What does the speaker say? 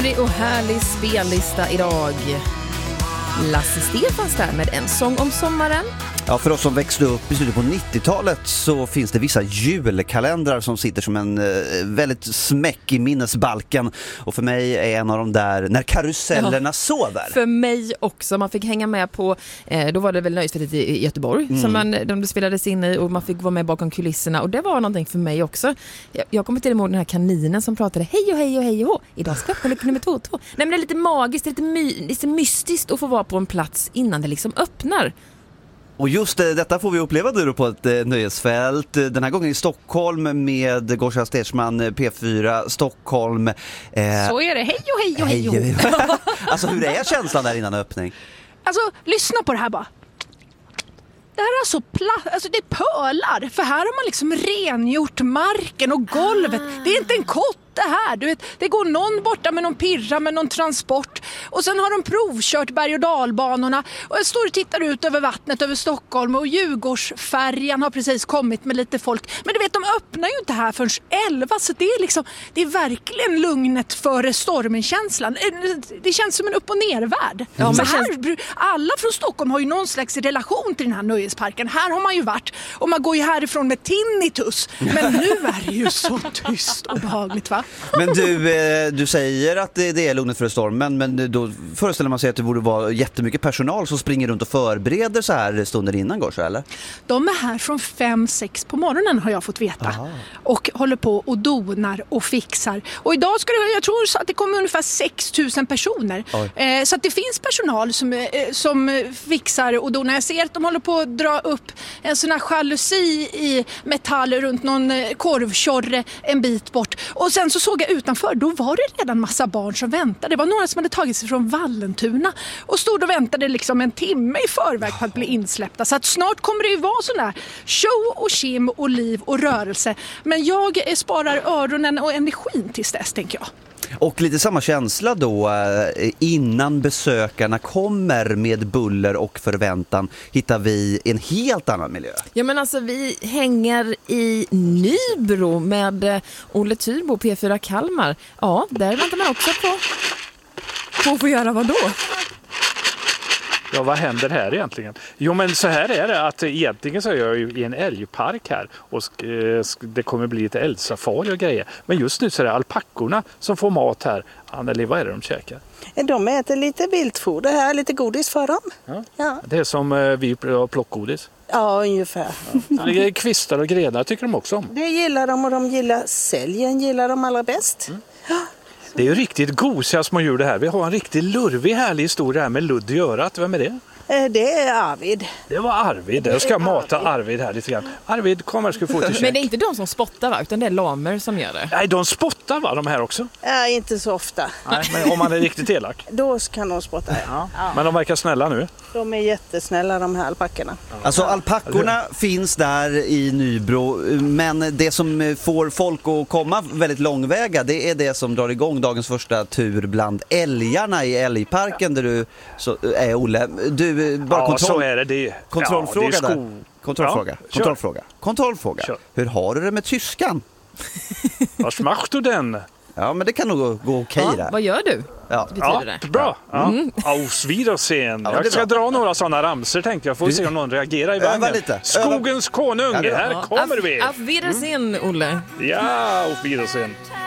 Lurig och härlig spellista idag. Lasse Stefans där med En sång om sommaren. Ja, för oss som växte upp i slutet på 90-talet så finns det vissa julkalendrar som sitter som en väldigt smäck i minnesbalken. Och för mig är en av de där när karusellerna sover. För mig också. Man fick hänga med på, då var det väl Nöjesfältet i Göteborg som de spelades in i och man fick vara med bakom kulisserna. Och det var någonting för mig också. Jag kommer till ihåg den här kaninen som pratade hej och hej och hej och hå. Idag ska jag nummer 2. Nej, men det är lite magiskt, det är lite mystiskt att få vara på en plats innan det liksom öppnar. Och just detta får vi uppleva nu på ett nöjesfält. Den här gången i Stockholm med Gorsa Stersman, P4 Stockholm. Så är det. Hej och hej och hej och. Alltså hur är känslan där innan öppning? Alltså lyssna på det här bara. Det här är alltså alltså det är pölar. För här har man liksom rengjort marken och golvet. Det är inte en kott det här. Du vet, det går någon borta med någon pirra med någon transport. Och sen har de provkört berg- och dalbanorna. Och jag står och tittar ut över vattnet över Stockholm. Och Djurgårdsfärjan har precis kommit med lite folk. Men du vet, de öppnar ju inte här förrän 11. Så det är verkligen lugnet före stormen-känslan. Det känns som en upp- och nervärld. Ja, så här, alla från Stockholm har ju någon slags relation till den här nöjesparken. Här har man ju varit. Och man går ju härifrån med tinnitus. Men nu är det ju så tyst och behagligt, va? Men du säger att det är lugnet för stormen, men då föreställer man sig att det borde vara jättemycket personal som springer runt och förbereder så här stunder innan går så, eller? De är här från 5-6 på morgonen har jag fått veta. Aha. Och håller på och donar och fixar. Och idag jag tror att det kommer ungefär 6 000 personer. Så att det finns personal som fixar och donar. Jag ser att de håller på att dra upp en sån här jalusi i metall runt någon korvkörre en bit bort. Och sen så såg jag utanför, då var det redan massa barn som väntade. Det var några som hade tagit sig från Vallentuna och stod och väntade liksom en timme i förväg på att bli insläppta. Så att snart kommer det ju vara sån där show och kim och liv och rörelse. Men jag sparar öronen och energin tills dess, tänker jag. Och lite samma känsla då innan besökarna kommer med buller och förväntan hittar vi en helt annan miljö. Ja, men alltså vi hänger i Nybro med Olle Tyrbo, P4 Kalmar. Ja, där väntar man också på att få göra vad då? Ja, vad händer här egentligen? Jo, men så här är det att egentligen så är jag ju i en älgpark här och det kommer bli lite älgsafari och grejer. Men just nu så är det alpackorna som får mat här. Anneli, vad är det de käkar? De äter lite viltfoder här, lite godis för dem. Ja. Det är som vi plockgodis. Ja, ungefär. Ja. Det är kvistar och grenar tycker de också om. Det gillar de och de gillar säljen, gillar de allra bäst. Det är ju riktigt gosiga små djur det här. Vi har en riktigt lurvig härlig historia här med ludd i örat. Vem är det? Det är Arvid. Det var Arvid. Jag ska mata Arvid här lite grann. Arvid, kom här, ska få till käk. Men det är inte de som spottar, va? Utan det är lamer som gör det. Nej, de spottar, va? De här också? Ja, inte så ofta. Nej, men om man är riktigt elak. Då kan de spotta, ja. Men de verkar snälla nu. De är jättesnälla, de här alpackorna. Alltså alpackorna finns där i Nybro, men det som får folk att komma väldigt långväga, det är det som drar igång dagens första tur bland älgarna i älgparken där du är Olle. Du, bara så är det. Kontrollfråga det är där. Kontrollfråga. Kör. Hur har du det med tyskan? Was machst du denn? Ja, men det kan nog gå okej där. Vad gör du? Ja, det. Bra. Ja. Auf Wiedersehen. Ja, jag ska dra några sådana ramser, tänkte jag. Får se om någon reagerar i vagnen. Skogens konung, här kommer vi. Auf Wiedersehen, Olle. Ja, Auf Wiedersehen.